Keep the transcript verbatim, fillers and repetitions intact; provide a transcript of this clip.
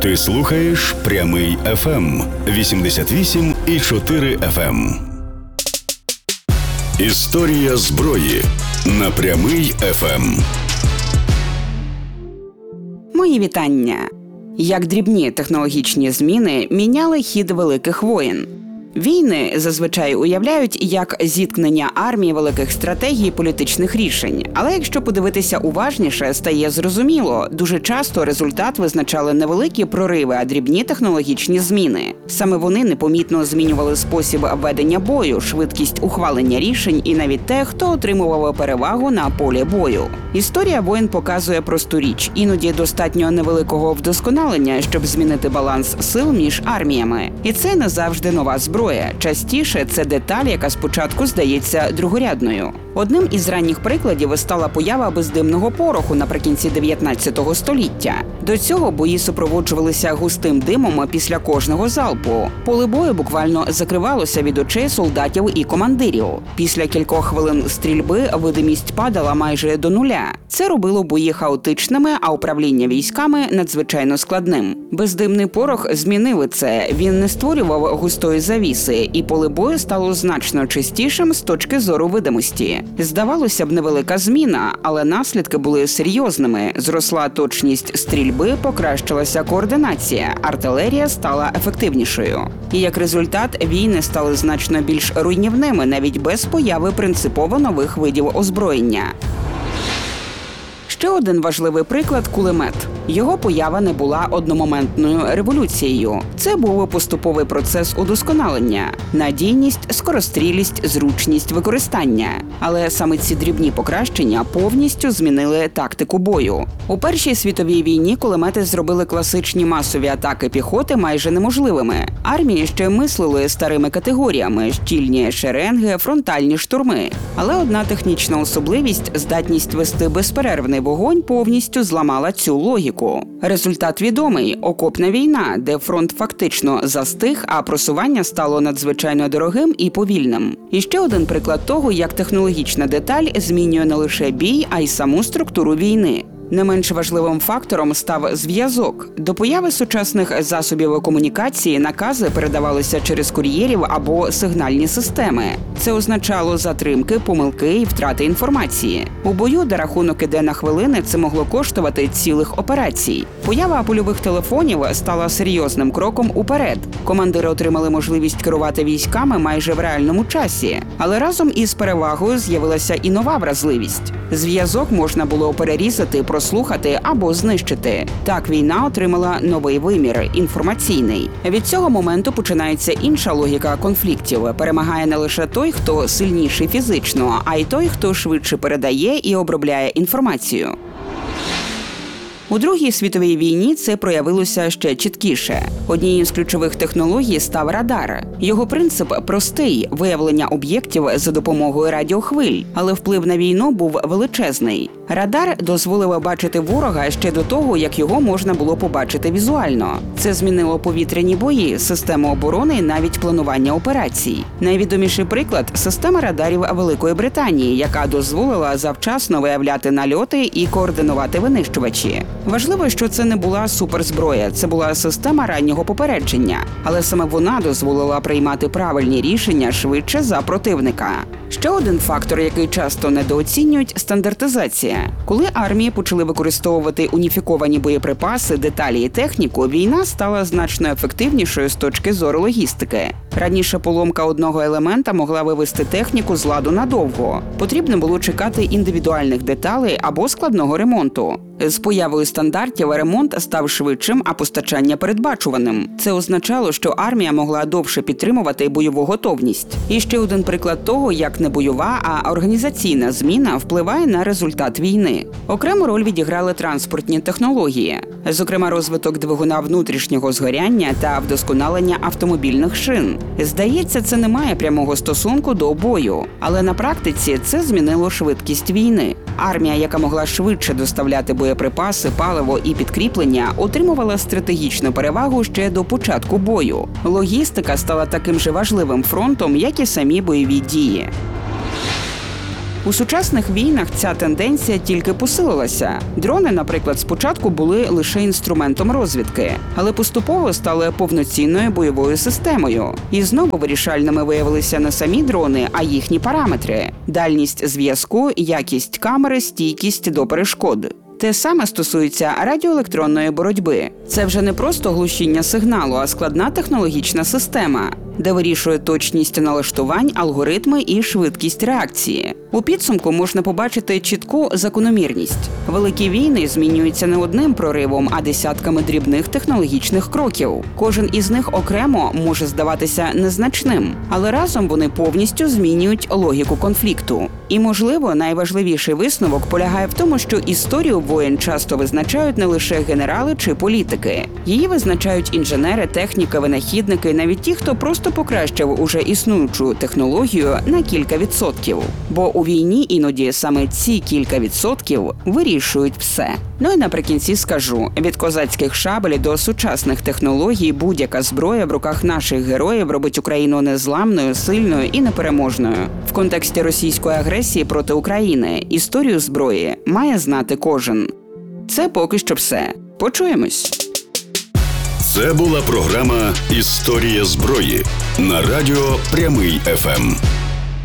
Ти слухаєш Прямий еф ем вісімдесят вісім і чотири еф ем. Історія зброї на Прямий еф ем. Мої вітання. Як дрібні технологічні зміни міняли хід великих воєн. Війни зазвичай уявляють як зіткнення армії великих стратегій і політичних рішень. Але якщо подивитися уважніше, стає зрозуміло, дуже часто результат визначали не великі прориви, а дрібні технологічні зміни. Саме вони непомітно змінювали спосіб ведення бою, швидкість ухвалення рішень і навіть те, хто отримував перевагу на полі бою. Історія воєн показує просту річ. Іноді достатньо невеликого вдосконалення, щоб змінити баланс сил між арміями. І це не завжди нова зброя. Частіше це деталь, яка спочатку здається другорядною. Одним із ранніх прикладів стала поява бездимного пороху наприкінці дев'ятнадцятого століття. До цього бої супроводжувалися густим димом після кожного залпу. Поле бою буквально закривалося від очей солдатів і командирів. Після кількох хвилин стрільби видимість падала майже до нуля. Це робило бої хаотичними, а управління військами надзвичайно складним. Бездимний порох змінив це. Він не створював густої завіси, і поле бою стало значно чистішим з точки зору видимості. Здавалося б, невелика зміна, але наслідки були серйозними. Зросла точність стрільби, покращилася координація, артилерія стала ефективнішою. І як результат, війни стали значно більш руйнівними, навіть без появи принципово нових видів озброєння. Ще один важливий приклад – кулемет. Його поява не була одномоментною революцією. Це був поступовий процес удосконалення – надійність, скорострілість, зручність використання. Але саме ці дрібні покращення повністю змінили тактику бою. У Першій світовій війні кулемети зробили класичні масові атаки піхоти майже неможливими. Армії ще мислили старими категоріями – щільні шеренги, фронтальні штурми. Але одна технічна особливість – здатність вести безперервний вогонь повністю зламала цю логіку. Результат відомий – окопна війна, де фронт фактично застиг, а просування стало надзвичайно дорогим і повільним. І ще один приклад того, як технологічна деталь змінює не лише бій, а й саму структуру війни. Не менш важливим фактором став зв'язок. До появи сучасних засобів комунікації накази передавалися через кур'єрів або сигнальні системи. Це означало затримки, помилки і втрати інформації. У бою, де рахунок іде на хвилини, це могло коштувати цілих операцій. Поява польових телефонів стала серйозним кроком уперед. Командири отримали можливість керувати військами майже в реальному часі. Але разом із перевагою з'явилася і нова вразливість. Зв'язок можна було перерізати, прослухати або знищити. Так війна отримала новий вимір – інформаційний. Від цього моменту починається інша логіка конфліктів. Перемагає не лише той, хто сильніший фізично, а й той, хто швидше передає і обробляє інформацію. У Другій світовій війні це проявилося ще чіткіше. Однією з ключових технологій став радар. Його принцип простий – виявлення об'єктів за допомогою радіохвиль, але вплив на війну був величезний. Радар дозволив бачити ворога ще до того, як його можна було побачити візуально. Це змінило повітряні бої, систему оборони і навіть планування операцій. Найвідоміший приклад – система радарів Великої Британії, яка дозволила завчасно виявляти нальоти і координувати винищувачі. Важливо, що це не була суперзброя, це була система раннього попередження. Але саме вона дозволила приймати правильні рішення швидше за противника. Ще один фактор, який часто недооцінюють – стандартизація. Коли армії почали використовувати уніфіковані боєприпаси, деталі і техніку, війна стала значно ефективнішою з точки зору логістики. Раніше поломка одного елемента могла вивести техніку з ладу надовго. Потрібно було чекати індивідуальних деталей або складного ремонту. З появою стандартів ремонт став швидшим, а постачання передбачуваним. Це означало, що армія могла довше підтримувати бойову готовність. І ще один приклад того, як не бойова, а організаційна зміна впливає на результат війни. Окрему роль відіграли транспортні технології. Зокрема, розвиток двигуна внутрішнього згоряння та вдосконалення автомобільних шин. Здається, це не має прямого стосунку до бою. Але на практиці це змінило швидкість війни. Армія, яка могла швидше доставляти боєприпаси, паливо і підкріплення, отримувала стратегічну перевагу ще до початку бою. Логістика стала таким же важливим фронтом, як і самі бойові дії. У сучасних війнах ця тенденція тільки посилилася. Дрони, наприклад, спочатку були лише інструментом розвідки, але поступово стали повноцінною бойовою системою. І знову вирішальними виявилися не самі дрони, а їхні параметри – дальність зв'язку, якість камери, стійкість до перешкод. Те саме стосується радіоелектронної боротьби. Це вже не просто глушіння сигналу, а складна технологічна система, де вирішує точність налаштувань, алгоритми і швидкість реакції. У підсумку можна побачити чітку закономірність. Великі війни змінюються не одним проривом, а десятками дрібних технологічних кроків. Кожен із них окремо може здаватися незначним, але разом вони повністю змінюють логіку конфлікту. І, можливо, найважливіший висновок полягає в тому, що історію воєн часто визначають не лише генерали чи політики. Її визначають інженери, техніки, винахідники, навіть ті, хто просто покращив уже існуючу технологію на кілька відсотків. Бо у війні іноді саме ці кілька відсотків вирішують все. Ну і наприкінці скажу, від козацьких шабель до сучасних технологій будь-яка зброя в руках наших героїв робить Україну незламною, сильною і непереможною. В контексті російської агресії проти України історію зброї має знати кожен. Це поки що все. Почуємось. Це була програма «Історія зброї» на радіо Прямий еф ем.